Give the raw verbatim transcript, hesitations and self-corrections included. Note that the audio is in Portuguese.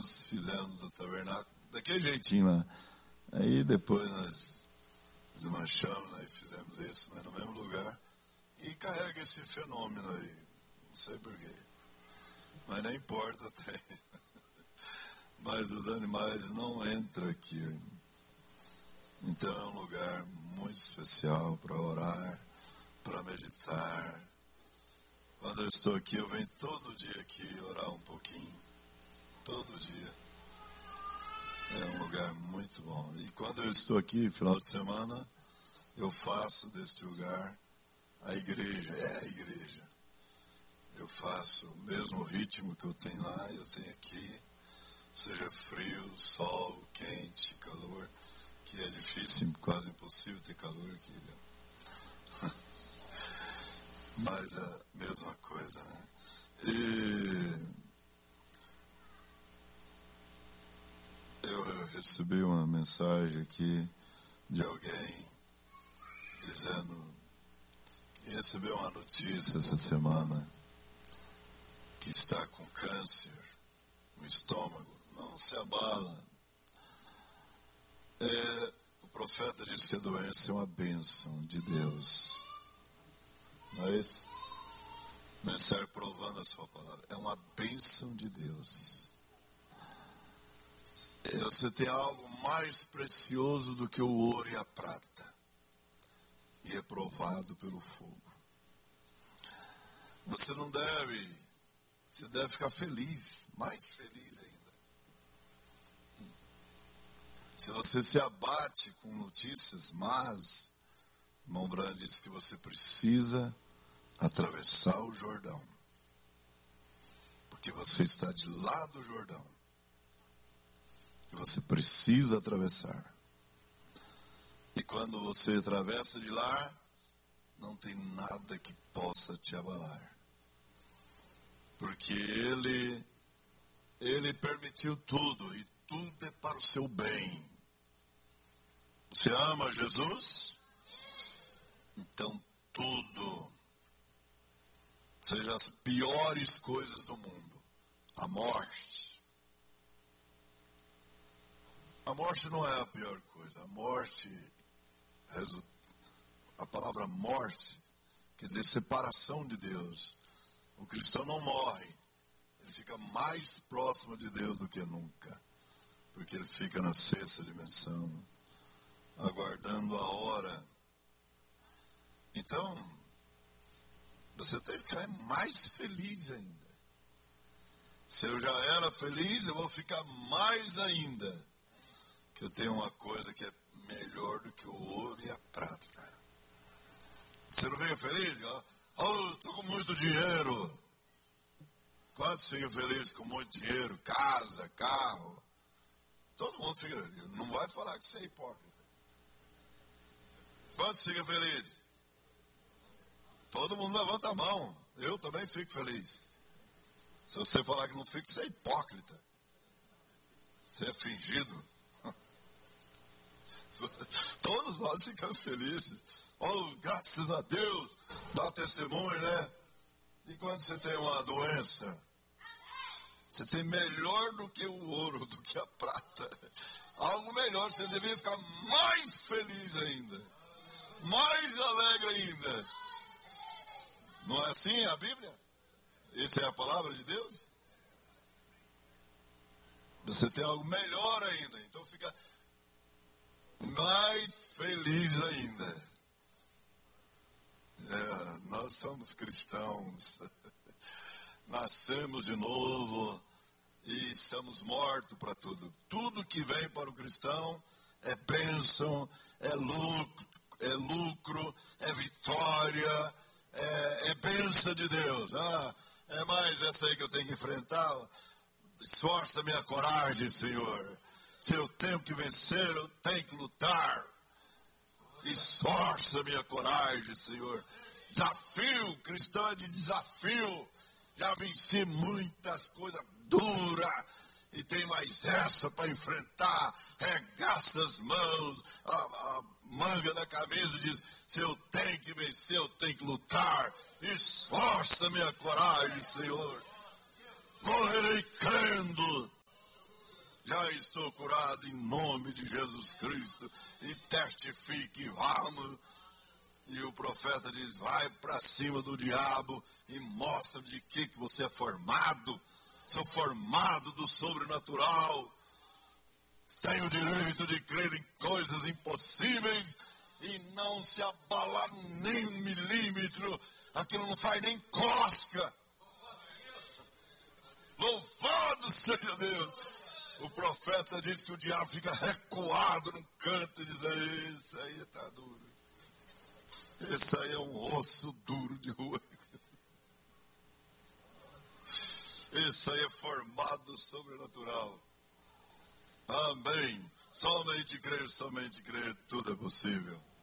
nós fizemos o tabernáculo daquele jeitinho lá. Aí depois nós desmanchamos, né, e fizemos isso, mas no mesmo lugar. E carrega esse fenômeno aí. Não sei porquê. Mas não importa, tem. Mas os animais não entram aqui. Então é um lugar muito especial para orar, para meditar. Quando eu estou aqui, eu venho todo dia aqui orar um pouquinho. Todo dia. É um lugar muito bom. E quando eu estou aqui, final de semana, eu faço deste lugar a igreja. É a igreja. Eu faço o mesmo ritmo que eu tenho lá, eu tenho aqui. Seja frio, sol, quente, calor. Que é difícil, quase impossível ter calor aqui. Viu? Mas é a mesma coisa, né? E eu recebi uma mensagem aqui de alguém dizendo que recebeu uma notícia essa semana que está com câncer no estômago. Não se abala. É, o profeta diz que a doença é uma bênção de Deus. Não é isso? Mensagem provando a sua palavra. É uma bênção de Deus. Você tem algo mais precioso do que o ouro e a prata. E é provado pelo fogo. Você não deve, você deve ficar feliz, mais feliz ainda. Se você se abate com notícias más, irmão Branham disse que você precisa atravessar o Jordão. Porque você está de lá do Jordão. E você precisa atravessar. E quando você atravessa de lá, não tem nada que possa te abalar. Porque Ele, Ele permitiu tudo, e tudo é para o seu bem. Você ama Jesus? Então tudo, seja as piores coisas do mundo, a morte. A morte não é a pior coisa. A morte, a palavra morte, quer dizer separação de Deus. O cristão não morre. Ele fica mais próximo de Deus do que nunca. Porque ele fica na sexta dimensão, aguardando a hora. Então, você tem que ficar mais feliz ainda. Se eu já era feliz, eu vou ficar mais ainda. Que eu tenho uma coisa que é melhor do que o ouro e a prata. Você não fica feliz? Oh, estou com muito dinheiro. Quando você fica feliz com muito dinheiro? Casa, carro. Todo mundo fica feliz. Não vai falar que você é hipócrita. Quando você fica feliz? Todo mundo levanta a mão. Eu também fico feliz. Se você falar que não fica, você é hipócrita. Você é fingido. Todos nós ficamos felizes. Oh, graças a Deus. Dá testemunho, né? E quando você tem uma doença, você tem melhor do que o ouro, do que a prata. Algo melhor, você deveria ficar mais feliz ainda. Mais alegre ainda. Não é assim a Bíblia? Essa é a palavra de Deus? Você tem algo melhor ainda. Então fica mais feliz ainda. É, nós somos cristãos. Nascemos de novo e estamos mortos para tudo. Tudo que vem para o cristão é bênção, é lucro, é, lucro, é vitória, é, é bênção de Deus. Ah, é mais essa aí que eu tenho que enfrentar. Esforça a minha coragem, Senhor. Se eu tenho que vencer, eu tenho que lutar. Esforça a minha coragem, Senhor. Desafio, cristão é de desafio. Já venci muitas coisas duras. E tem mais essa para enfrentar. Regaça as mãos, a, a manga da camisa diz, se eu tenho que vencer, eu tenho que lutar. Esforça a minha coragem, Senhor. Morrerei crendo. estou curado em nome de Jesus Cristo. E testifique, vamos. E o profeta diz, vai para cima do diabo e mostra de que, que você é formado. Sou formado do sobrenatural. Tenho o direito de crer em coisas impossíveis e não se abalar nem um milímetro. Aquilo não faz nem cosca. Louvado seja Deus. O profeta diz que o diabo fica recuado num canto e diz, esse aí está duro. Esse aí é um osso duro de rua. Esse aí é formado do sobrenatural. Amém. Somente crer, somente crer, tudo é possível.